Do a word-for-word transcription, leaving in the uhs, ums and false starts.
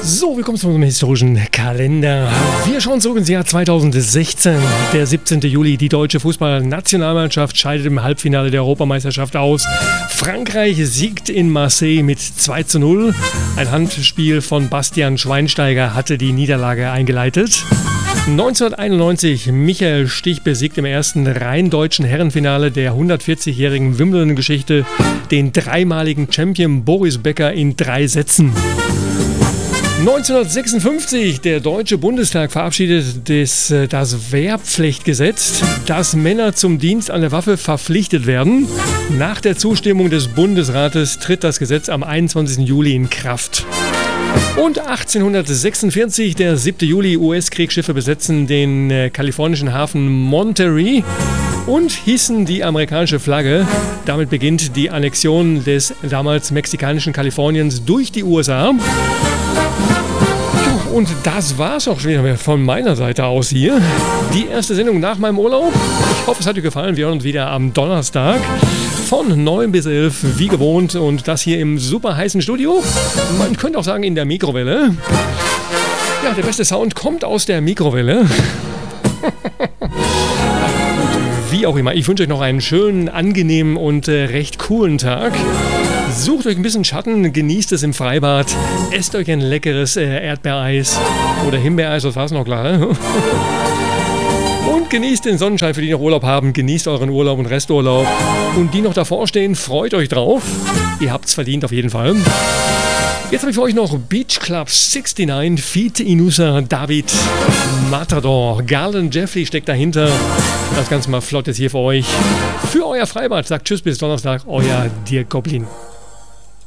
So, willkommen zu unserem historischen Kalender. Wir schauen zurück ins Jahr zweitausendsechzehn. Der siebzehnten Juli. Die deutsche Fußballnationalmannschaft scheidet im Halbfinale der Europameisterschaft aus. Frankreich siegt in Marseille mit zwei zu null. Ein Handspiel von Bastian Schweinsteiger hatte die Niederlage eingeleitet. neunzehnhunderteinundneunzig. Michael Stich besiegt im ersten rein deutschen Herrenfinale der hundertvierzigjährigen Wimbledon-Geschichte den dreimaligen Champion Boris Becker in drei Sätzen. neunzehnhundertsechsundfünfzig. Der Deutsche Bundestag verabschiedet des, das Wehrpflichtgesetz, dass Männer zum Dienst an der Waffe verpflichtet werden. Nach der Zustimmung des Bundesrates tritt das Gesetz am einundzwanzigsten Juli in Kraft. Und achtzehnhundertsechsundvierzig, der siebten Juli, U S-Kriegsschiffe besetzen den äh, kalifornischen Hafen Monterey und hissen die amerikanische Flagge. Damit beginnt die Annexion des damals mexikanischen Kaliforniens durch die U S A. Und das war's auch schon wieder von meiner Seite aus hier. Die erste Sendung nach meinem Urlaub. Ich hoffe, es hat dir gefallen. Wir hören uns wieder am Donnerstag von neun bis elf, wie gewohnt. Und das hier im super heißen Studio. Man könnte auch sagen, in der Mikrowelle. Ja, der beste Sound kommt aus der Mikrowelle. Wie auch immer. Ich wünsche euch noch einen schönen, angenehmen und äh, recht coolen Tag. Sucht euch ein bisschen Schatten, genießt es im Freibad, esst euch ein leckeres äh, Erdbeereis oder Himbeereis, das war's noch klar. Und genießt den Sonnenschein, für die noch Urlaub haben, genießt euren Urlaub und Resturlaub. Und die noch davor stehen, freut euch drauf. Ihr habt's verdient auf jeden Fall. Jetzt habe ich für euch noch Beach Club neunundsechzig, Feat Inusa, David, Matador, Garland Jeffrey steckt dahinter. Das Ganze mal flott jetzt hier für euch. Für euer Freibad. Sagt Tschüss bis Donnerstag, euer Dirk Goblin.